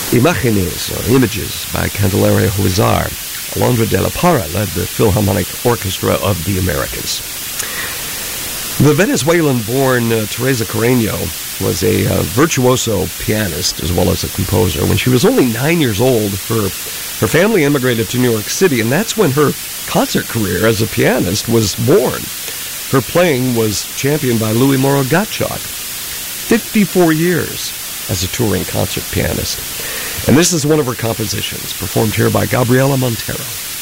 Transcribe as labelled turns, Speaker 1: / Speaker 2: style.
Speaker 1: Imágenes, or Images, by Candelaria Huizar. Alondra de la Parra led the Philharmonic Orchestra of the Americas. The Venezuelan-born Teresa Carreño was a virtuoso pianist as well as a composer. When she was only 9 years old, her family immigrated to New York City, and that's when her concert career as a pianist was born. Her playing was championed by Louis Moreau Gottschalk. 54 years as a touring concert pianist. And this is one of her compositions, performed here by Gabriela Montero.